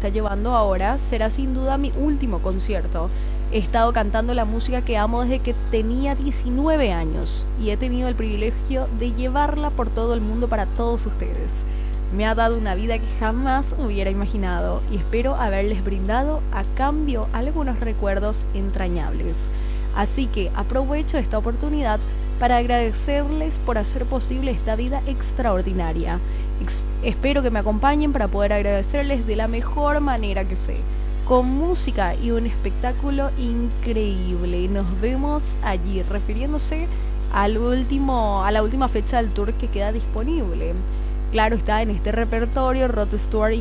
está llevando ahora será sin duda mi último concierto. He estado cantando la música que amo desde que tenía 19 años y he tenido el privilegio de llevarla por todo el mundo para todos ustedes. Me ha dado una vida que jamás hubiera imaginado y espero haberles brindado a cambio algunos recuerdos entrañables. Así que aprovecho esta oportunidad para agradecerles por hacer posible esta vida extraordinaria. Espero que me acompañen para poder agradecerles de la mejor manera que sé, con música y un espectáculo increíble. Nos vemos allí, refiriéndose a la última fecha del tour que queda disponible. Claro está, en este repertorio Rod Stewart